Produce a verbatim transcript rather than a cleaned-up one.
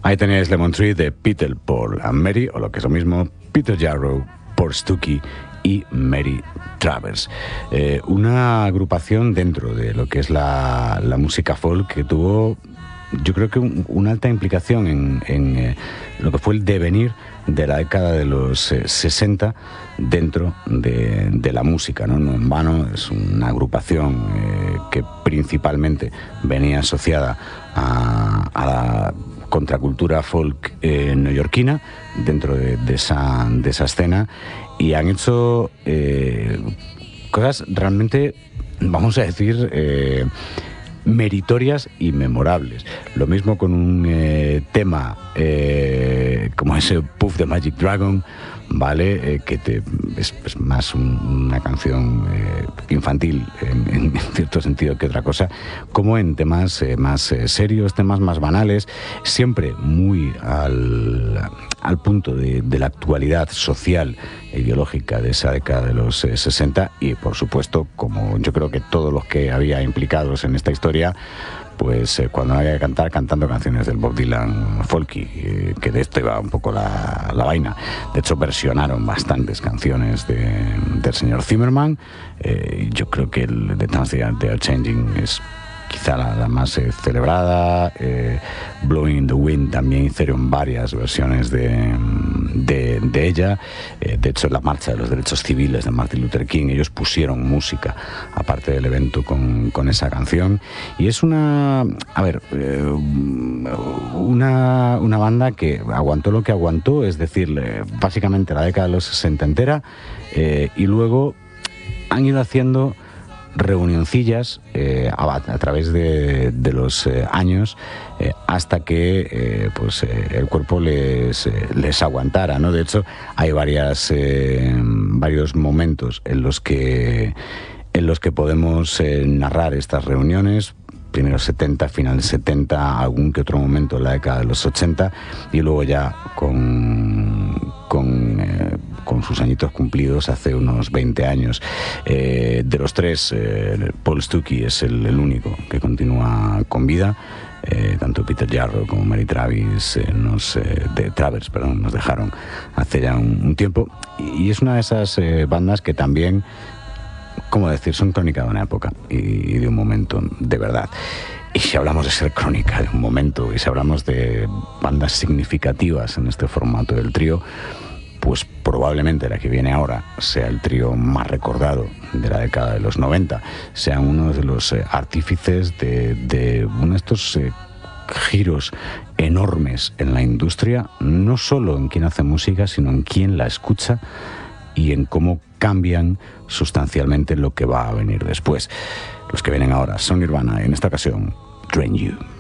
Ahí tenéis Lemon Tree de Peter, Paul and Mary, o lo que es lo mismo, Peter Jarrow, Paul Stuckey y Mary Travers. Eh, una agrupación dentro de lo que es la, la música folk que tuvo, yo creo que un, una alta implicación en, en eh, lo que fue el devenir de la década de los eh, sesenta dentro de, de la música, ¿no? No en vano, es una agrupación eh, que principalmente venía asociada a, a la contracultura folk eh, neoyorquina dentro de, de, esa, de esa escena, y han hecho eh, cosas realmente, vamos a decir, eh, meritorias y memorables. Lo mismo con un eh, tema eh, como ese Puff the Magic Dragon, ¿vale? Eh, que te, es, es más un, una canción eh, infantil en, en cierto sentido que otra cosa, como en temas eh, más eh, serios, temas más banales, siempre muy al, al punto de, de la actualidad social e ideológica de esa década de los eh, sesenta, y por supuesto, como yo creo que todos los que había implicados en esta historia, pues eh, cuando había que cantar, cantando canciones del Bob Dylan folky, eh, que de esto iba un poco la, la vaina. De hecho, versionaron bastantes canciones de, del señor Zimmerman. Eh, yo creo que el The Times They Are Changing es quizá la, la más eh, celebrada. eh, Blowing in the Wind también hicieron varias versiones de, de, de ella. Eh, de hecho, en la marcha de los derechos civiles de Martin Luther King, ellos pusieron música aparte del evento con, con esa canción, y es una, a ver, eh, una, una banda que aguantó lo que aguantó, es decir, eh, básicamente la década de los sesenta entera, eh, y luego han ido haciendo reunioncillas eh, a, a través de, de los eh, años, eh, hasta que eh, pues eh, el cuerpo les, eh, les aguantara, ¿no? De hecho, hay varias eh, varios momentos en los que en los que podemos eh, narrar estas reuniones. Primero setenta, final setenta, algún que otro momento en la década de los ochenta, y luego ya con, con, eh, con sus añitos cumplidos hace unos veinte años. Eh, de los tres, eh, Paul Stuckey es el, el único que continúa con vida. Eh, tanto Peter Jarrow como Mary Travis eh, nos, eh, de Travers, perdón, nos dejaron hace ya un, un tiempo, y, y es una de esas eh, bandas que también, ¿cómo decir?, son crónica de una época y, y de un momento, de verdad. Y si hablamos de ser crónica de un momento, y si hablamos de bandas significativas en este formato del trío, pues probablemente la que viene ahora sea el trío más recordado de la década de los noventa, sea uno de los eh, artífices de, de uno de estos eh, giros enormes en la industria, no solo en quién hace música, sino en quién la escucha y en cómo cambian sustancialmente lo que va a venir después. Los que vienen ahora son Nirvana, en esta ocasión, Drain You.